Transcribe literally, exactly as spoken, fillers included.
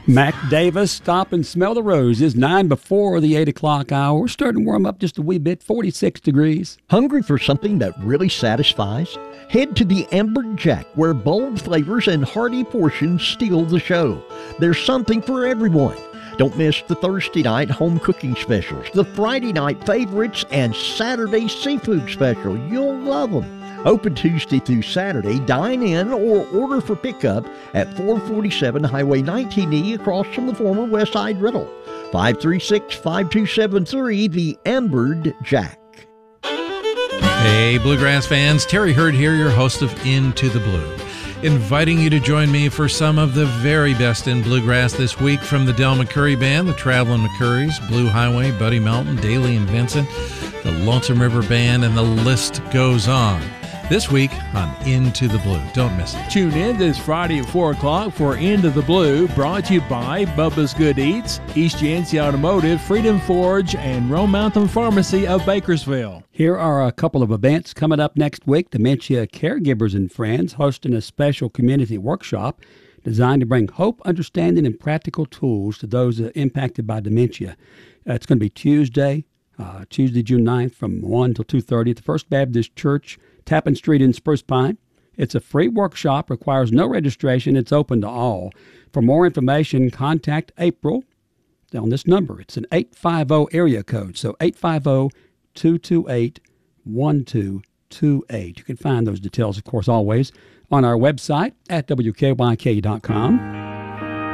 Mac Davis, Stop and Smell the Roses, nine before the eight o'clock hour. We're starting to warm up just a wee bit, forty-six degrees. Hungry for something that really satisfies? Head to the Amber Jack, where bold flavors and hearty portions steal the show. There's something for everyone. Don't miss the Thursday night home cooking specials, the Friday night favorites, and Saturday seafood special. You'll love them. Open Tuesday through Saturday. Dine in or order for pickup at four forty-seven Highway nineteen E across from the former Westside Riddle. five three six, five two seven three, the Ambered Jack. Hey, Bluegrass fans. Terry Hurd here, your host of Into the Blue, inviting you to join me for some of the very best in bluegrass this week from the Del McCoury Band, the Traveling McCourys, Blue Highway, Buddy Melton, Daly and Vincent, the Lonesome River Band, and the list goes on. This week on Into the Blue. Don't miss it. Tune in this Friday at four o'clock for Into the Blue, brought to you by Bubba's Good Eats, East Yancey Automotive, Freedom Forge, and Rome Mountain Pharmacy of Bakersville. Here are a couple of events coming up next week. Dementia Caregivers and Friends hosting a special community workshop designed to bring hope, understanding, and practical tools to those impacted by dementia. Uh, it's going to be Tuesday, uh, Tuesday, June ninth from one till two thirty at the First Baptist Church, Tappan Street in Spruce Pine. It's a free workshop, requires no registration. It's open to all. For more information, contact April on this number. It's an eight five zero area code, so eight five zero, two two eight, one two two eight. You can find those details, of course, always on our website at W K Y K dot com.